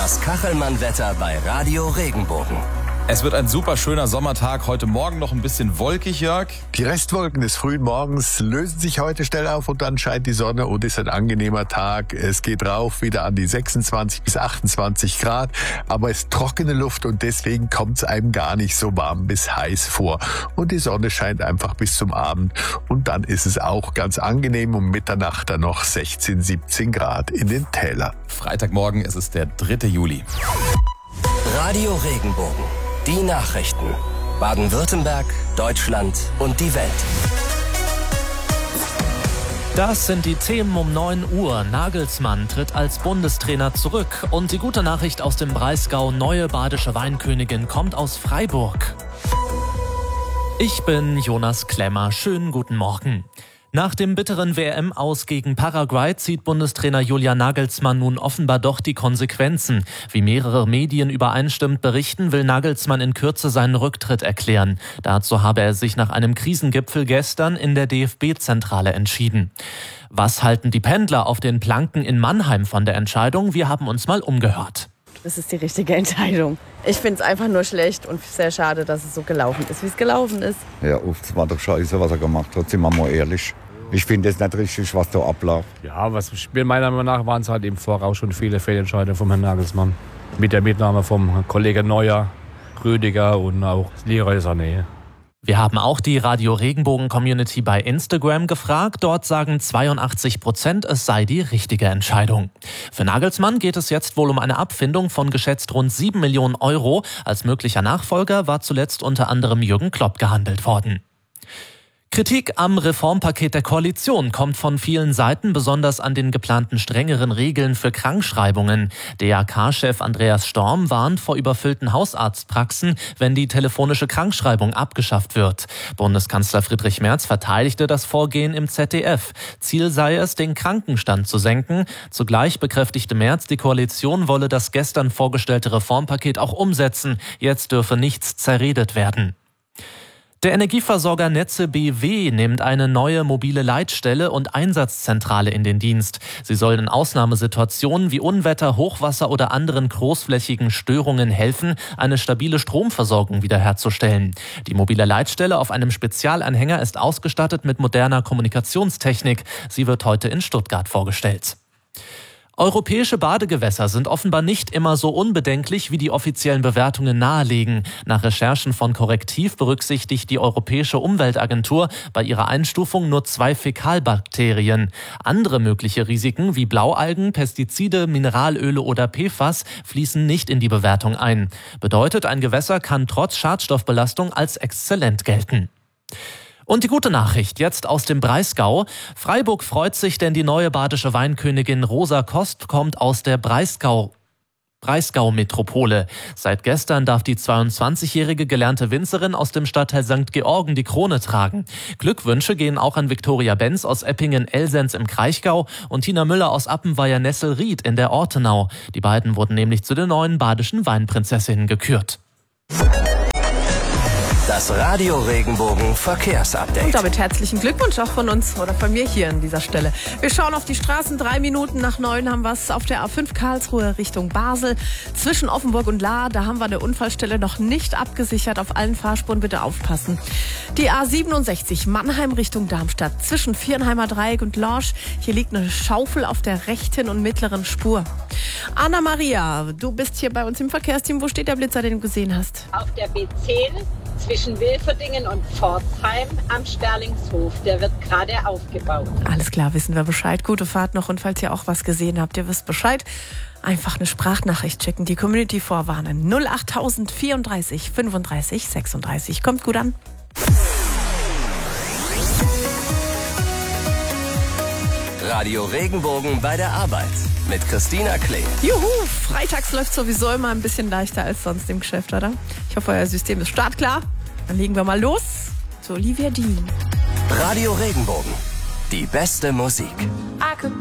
Das Kachelmann-Wetter bei Radio Regenbogen. Es wird ein super schöner Sommertag. Heute Morgen noch ein bisschen wolkig, Jörg. Die Restwolken des frühen Morgens lösen sich heute schnell auf und dann scheint die Sonne und ist ein angenehmer Tag. Es geht rauf wieder an die 26 bis 28 Grad, aber es ist trockene Luft und deswegen kommt es einem gar nicht so warm bis heiß vor. Und die Sonne scheint einfach bis zum Abend und dann ist es auch ganz angenehm, um Mitternacht dann noch 16, 17 Grad in den Tälern. Freitagmorgen ist es der 3. Juli. Radio Regenbogen. Die Nachrichten. Baden-Württemberg, Deutschland und die Welt. Das sind die Themen um 9 Uhr. Nagelsmann tritt als Bundestrainer zurück. Und die gute Nachricht aus dem Breisgau, neue badische Weinkönigin kommt aus Freiburg. Ich bin Jonas Klemmer. Schönen guten Morgen. Nach dem bitteren WM-Aus gegen Paraguay zieht Bundestrainer Julian Nagelsmann nun offenbar doch die Konsequenzen. Wie mehrere Medien übereinstimmend berichten, will Nagelsmann in Kürze seinen Rücktritt erklären. Dazu habe er sich nach einem Krisengipfel gestern in der DFB-Zentrale entschieden. Was halten die Pendler auf den Planken in Mannheim von der Entscheidung? Wir haben uns mal umgehört. Das ist die richtige Entscheidung. Ich finde es einfach nur schlecht und sehr schade, dass es so gelaufen ist, wie es gelaufen ist. Ja, es war doch scheiße, was er gemacht hat, sind wir mal ehrlich. Ich finde es nicht richtig, was da abläuft. Ja, was Spiel meiner Meinung nach waren es halt im Voraus schon viele Fehlentscheidungen vom Herrn Nagelsmann. Mit der Mitnahme vom Kollegen Neuer, Rüdiger und auch Leroy Sané. Wir haben auch die Radio Regenbogen Community bei Instagram gefragt. Dort sagen 82%, es sei die richtige Entscheidung. Für Nagelsmann geht es jetzt wohl um eine Abfindung von geschätzt rund 7 Millionen Euro. Als möglicher Nachfolger war zuletzt unter anderem Jürgen Klopp gehandelt worden. Kritik am Reformpaket der Koalition kommt von vielen Seiten, besonders an den geplanten strengeren Regeln für Krankschreibungen. DAK-Chef Andreas Storm warnt vor überfüllten Hausarztpraxen, wenn die telefonische Krankschreibung abgeschafft wird. Bundeskanzler Friedrich Merz verteidigte das Vorgehen im ZDF. Ziel sei es, den Krankenstand zu senken. Zugleich bekräftigte Merz, die Koalition wolle das gestern vorgestellte Reformpaket auch umsetzen. Jetzt dürfe nichts zerredet werden. Der Energieversorger Netze BW nimmt eine neue mobile Leitstelle und Einsatzzentrale in den Dienst. Sie soll in Ausnahmesituationen wie Unwetter, Hochwasser oder anderen großflächigen Störungen helfen, eine stabile Stromversorgung wiederherzustellen. Die mobile Leitstelle auf einem Spezialanhänger ist ausgestattet mit moderner Kommunikationstechnik. Sie wird heute in Stuttgart vorgestellt. Europäische Badegewässer sind offenbar nicht immer so unbedenklich, wie die offiziellen Bewertungen nahelegen. Nach Recherchen von Korrektiv berücksichtigt die Europäische Umweltagentur bei ihrer Einstufung nur 2 Fäkalbakterien. Andere mögliche Risiken wie Blaualgen, Pestizide, Mineralöle oder PFAS fließen nicht in die Bewertung ein. Bedeutet, ein Gewässer kann trotz Schadstoffbelastung als exzellent gelten. Und die gute Nachricht jetzt aus dem Breisgau. Freiburg freut sich, denn die neue badische Weinkönigin Rosa Kost kommt aus der Breisgau-Metropole. Seit gestern darf die 22-jährige gelernte Winzerin aus dem Stadtteil St. Georgen die Krone tragen. Glückwünsche gehen auch an Viktoria Benz aus Eppingen-Elsenz im Kraichgau und Tina Müller aus Appenweier-Nesselried in der Ortenau. Die beiden wurden nämlich zu den neuen badischen Weinprinzessinnen gekürt. Das Radio Regenbogen Verkehrsupdate. Und damit herzlichen Glückwunsch auch von uns oder von mir hier an dieser Stelle. Wir schauen auf die Straßen. 3 Minuten nach 9 haben wir es auf der A5 Karlsruhe Richtung Basel. Zwischen Offenburg und Lahr, da haben wir eine Unfallstelle noch nicht abgesichert. Auf allen Fahrspuren bitte aufpassen. Die A67 Mannheim Richtung Darmstadt. Zwischen Viernheimer Dreieck und Lorsch. Hier liegt eine Schaufel auf der rechten und mittleren Spur. Anna-Maria, du bist hier bei uns im Verkehrsteam. Wo steht der Blitzer, den du gesehen hast? Auf der B10 zwischen Wilferdingen und Pforzheim am Sperlingshof. Der wird gerade aufgebaut. Alles klar, wissen wir Bescheid. Gute Fahrt noch. Und falls ihr auch was gesehen habt, ihr wisst Bescheid. Einfach eine Sprachnachricht schicken, die Community vorwarnen. 08000 34 35 36. Kommt gut an. Radio Regenbogen bei der Arbeit mit Christina Klee. Juhu, freitags läuft sowieso immer ein bisschen leichter als sonst im Geschäft, oder? Ich hoffe, euer System ist startklar. Dann legen wir mal los zu Olivia Dean. Radio Regenbogen, die beste Musik. I could